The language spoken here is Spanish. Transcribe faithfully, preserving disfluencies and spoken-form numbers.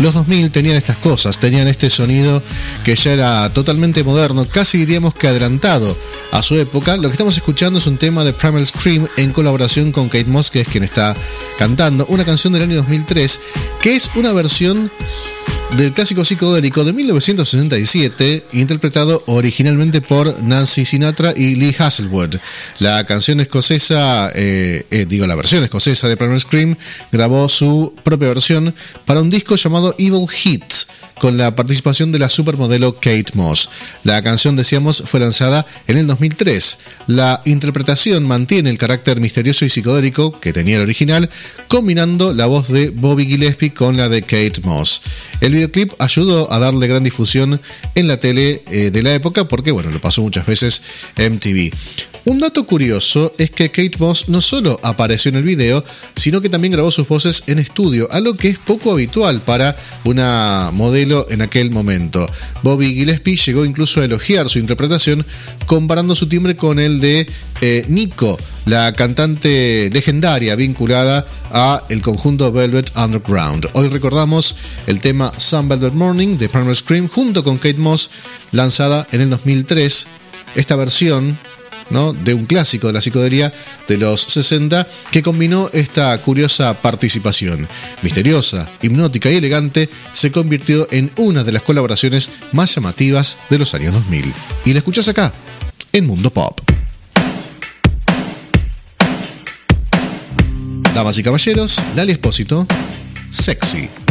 Los dos mil tenían estas cosas, tenían este sonido que ya era totalmente moderno, casi diríamos que adelantado a su época. Lo que estamos escuchando es un tema de Primal Scream en colaboración con Kate Moss, que es quien está cantando, una canción del año dos mil tres, que es una versión del clásico psicodélico de mil novecientos sesenta y siete, interpretado originalmente por Nancy Sinatra y Lee Hasselwood. La canción escocesa, eh, eh, digo la versión escocesa de Primal Scream, grabó su propia versión para un disco llamado Evil Hit, con la participación de la supermodelo Kate Moss. La canción, decíamos, fue lanzada en el dos mil tres. La interpretación mantiene el carácter misterioso y psicodélico que tenía el original, combinando la voz de Bobby Gillespie con la de Kate Moss. El videoclip ayudó a darle gran difusión en la tele eh, de la época porque, bueno, lo pasó muchas veces M T V. Un dato curioso es que Kate Moss no solo apareció en el video, sino que también grabó sus voces en estudio, algo que es poco habitual para una modelo en aquel momento. Bobby Gillespie llegó incluso a elogiar su interpretación, comparando su timbre con el de eh, Nico, la cantante legendaria vinculada a el conjunto Velvet Underground. Hoy recordamos el tema Some Velvet Morning de Primal Scream junto con Kate Moss, lanzada en el dos mil tres. Esta versión, ¿no?, de un clásico de la psicodelia de los sesenta, que combinó esta curiosa participación. Misteriosa, hipnótica y elegante, se convirtió en una de las colaboraciones más llamativas de los años dos mil. Y la escuchás acá, en Mundo Pop. Damas y caballeros, Lali Espósito, Sexy.